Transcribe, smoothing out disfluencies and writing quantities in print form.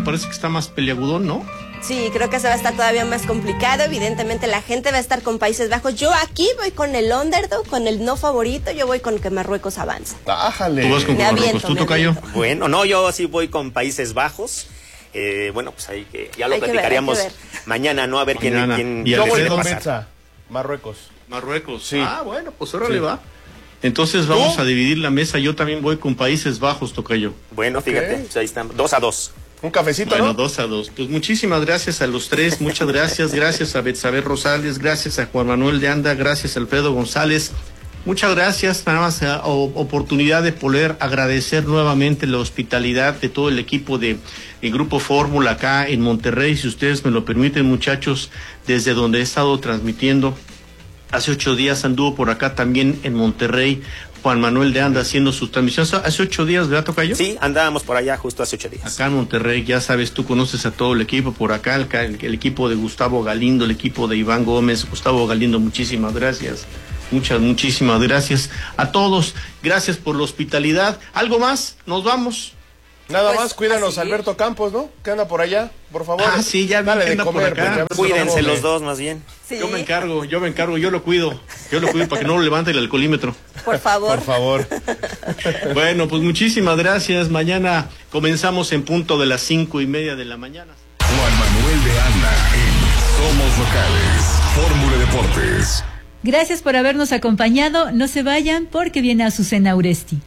parece que está más peliagudón, ¿no? Sí, creo que se va a estar todavía más complicado. Evidentemente la gente va a estar con Países Bajos. Yo aquí voy con el underdog, con el no favorito. Yo voy con que Marruecos avanza. Bájale. Tú vas con Marruecos, ¿tú, tocayo? Bueno, no, yo sí voy con Países Bajos. Bueno, pues ahí que ya lo platicaríamos mañana, ¿no? A ver quién yo voy con Benza, Marruecos. Marruecos, sí. Bueno, pues órale va. Entonces vamos a dividir la mesa. Yo también voy con Países Bajos, tocayo. Bueno, fíjate, pues ahí están, 2-2. Un cafecito, bueno, ¿no? 2-2. Pues muchísimas gracias a los tres, muchas gracias. Gracias a Betsabe Rosales, gracias a Juan Manuel de Anda, gracias a Alfredo González. Muchas gracias, nada más oportunidad de poder agradecer nuevamente la hospitalidad de todo el equipo de Grupo Fórmula acá en Monterrey. Si ustedes me lo permiten, muchachos, desde donde he estado transmitiendo, hace 8 días anduvo por acá también en Monterrey Juan Manuel de Anda haciendo sus transmisiones. Hace 8 días, ¿verdad, tocayo? Sí, andábamos por allá justo hace 8 días. Acá en Monterrey, ya sabes, tú conoces a todo el equipo por acá, el equipo de Gustavo Galindo, el equipo de Iván Gómez. Gustavo Galindo, muchísimas gracias. Muchísimas gracias a todos. Gracias por la hospitalidad. ¿Algo más? ¿Nos vamos? Nada más, cuídanos, Alberto Campos, ¿no? Que anda por allá, por favor. Sí, ya dale de comer por acá. Cuídense los dos, más bien. Sí. Yo me encargo, yo lo cuido para que no lo levante el alcoholímetro. Por favor. Por favor. Bueno, pues muchísimas gracias. Mañana comenzamos en punto de las 5:30 de la mañana. Juan Manuel de Anda en Somos Locales, Fórmula Deportes. Gracias por habernos acompañado. No se vayan porque viene Azucena Uresti.